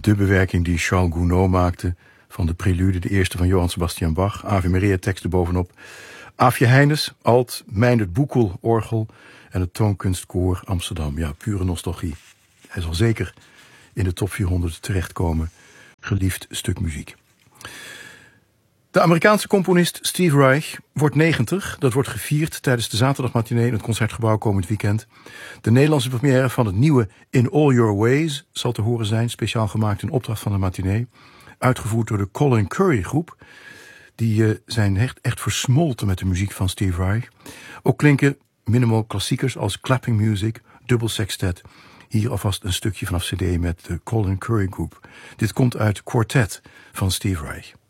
de bewerking die Charles Gounod maakte van de prelude, de eerste van Johann Sebastian Bach. Ave Maria teksten bovenop. Aafje Heijnes, alt, Meindert Boekel, orgel en het Toonkunstkoor Amsterdam. Ja, pure nostalgie. Hij zal zeker in de top 400 terechtkomen. Geliefd stuk muziek. De Amerikaanse componist Steve Reich wordt 90. Dat wordt gevierd tijdens de zaterdagmatinee in het Concertgebouw komend weekend. De Nederlandse première van het nieuwe In All Your Ways zal te horen zijn. Speciaal gemaakt in opdracht van de matinee. Uitgevoerd door de Colin Currie groep. Die zijn echt versmolten met de muziek van Steve Reich. Ook klinken minimal klassiekers als Clapping Music, Dubbel Sextet. Hier alvast een stukje vanaf cd met de Colin Currie groep. Dit komt uit Quartet van Steve Reich.